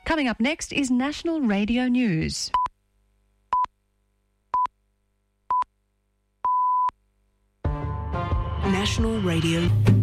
Coming up next is National Radio News. National Radio.